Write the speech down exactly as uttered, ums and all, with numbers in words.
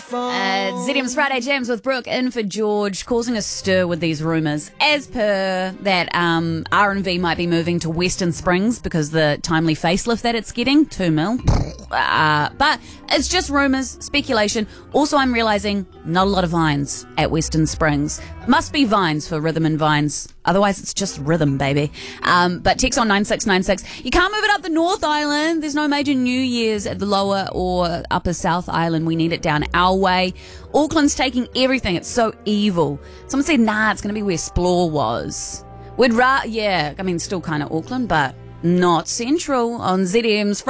Uh, Z M's Friday Jams with Brooke in for George, causing a stir with these rumours. As per that um, R and V might be moving to Western Springs because the timely facelift that it's getting, two mil. Uh, but it's just rumours, speculation. Also, I'm realising not a lot of vines at Western Springs. Must be vines for rhythm and vines. Otherwise, it's just rhythm, baby. Um, but text on nine six nine six. You can't move it up the North Island. There's no major New Year's at the lower or upper South Island. We need it down our way. Auckland's taking everything. It's so evil. Someone said, nah, it's going to be where Splore was. We'd ra- yeah, I mean, still kind of Auckland, but not central on Z M's